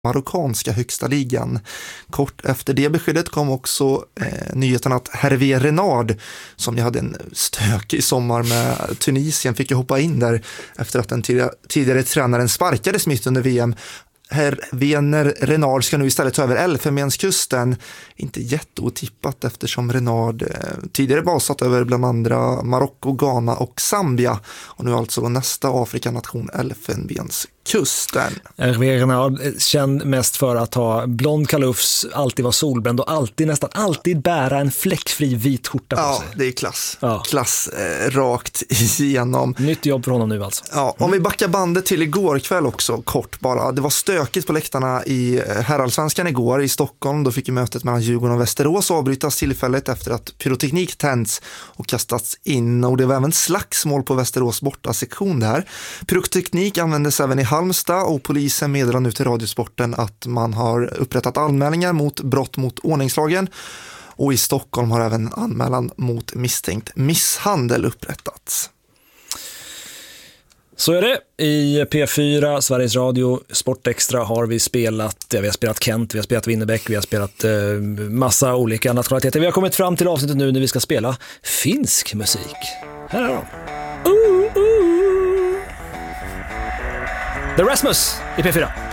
marockanska högsta ligan. Kort efter det beskedet kom också nyheten att Hervé Renard, som ju hade en stökig sommar med Tunisien, fick ju hoppa in där efter att den tidigare tränaren sparkades mitt under VM. Hervé Renard ska nu istället ta över Elfenbenskusten. Inte jätteotippat eftersom Renard tidigare basat över bland andra Marocko, Ghana och Zambia. Och nu alltså nästa Afrikanation Elfenbenskusten. Hervé Renard känd mest för att ha blond kalufs, alltid vara solbränd och nästan alltid bära en fläckfri vit skjorta på sig. Ja, det är klass. Ja. Klass rakt igenom. Nytt jobb för honom nu alltså. Ja, om vi backar bandet till igår kväll också, kort bara. Det var stökigt på läktarna i herrallsvenskan igår i Stockholm. Då fick ju mötet mellan Djurgården och Västerås avbrytas tillfället efter att pyroteknik tänds och kastats in. Och det var även slagsmål på Västerås bortasektion där. Pyroteknik användes även i Halmstad och polisen meddelar nu till Radiosporten att man har upprättat anmälningar mot brott mot ordningslagen. Och i Stockholm har även anmälan mot misstänkt misshandel upprättats. Så är det. I P4, Sveriges Radio, Sportextra har vi spelat Kent, vi har spelat Winnerbäck, vi har spelat massa olika nationaliteter. Vi har kommit fram till avsnittet nu när vi ska spela finsk musik. Här är de. The Rasmus i P4.